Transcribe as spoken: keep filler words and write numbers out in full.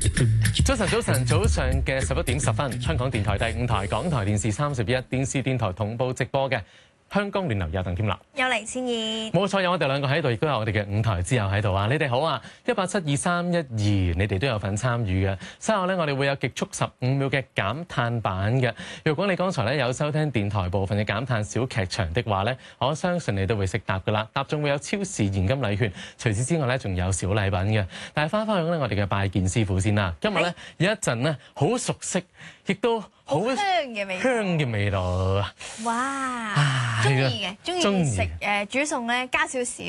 早晨，早晨，早上嘅十一點十分，香港電台第五台、港台電視三十一、電視電台同步直播嘅香港聯流有鄧添立， 有黎千燕， 冇錯，有我哋兩個喺度，亦都有我哋嘅五台之友喺度啊！你哋好啊！一八七二三一二，你哋都有份參與嘅。稍後咧，我哋會有極速十五秒嘅減碳版嘅。如果你剛才咧有收聽電台部分嘅減碳小劇場的話咧，我相信你都會識答噶啦。答中會有超市現金禮券，除此之外咧，仲有小禮品嘅。但係翻返去咧，我哋嘅拜見師傅先啦。今日咧有一陣咧好熟悉，亦都好香嘅味道， 香嘅味道。 哇！中意嘅，中意食誒煮餸咧加少少。